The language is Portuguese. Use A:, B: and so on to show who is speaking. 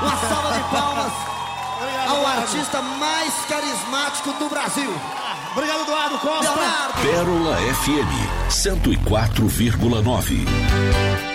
A: Uma salva de palmas ao artista mais carismático do Brasil.
B: Obrigado, Eduardo Costa.
A: Leonardo.
C: Pérola FM 104,9.